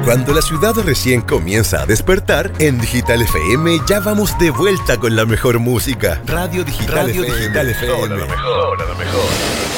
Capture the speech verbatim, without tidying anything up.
Cuando la ciudad recién comienza a despertar, en Digital F M ya vamos de vuelta con la mejor música. Radio Digital, Radio F M. Digital F M. Ahora lo mejor, ahora lo mejor.